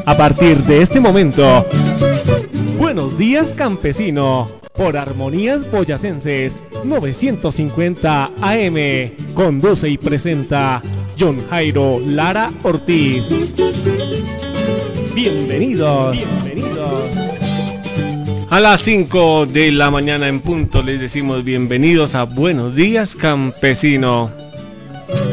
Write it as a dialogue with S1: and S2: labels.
S1: A partir de este momento, Buenos Días Campesino, por Armonías Boyacenses 950 AM. Conduce y presenta John Jairo Lara Ortiz. Bienvenidos. A las 5 de la mañana en punto les decimos bienvenidos a Buenos Días Campesino.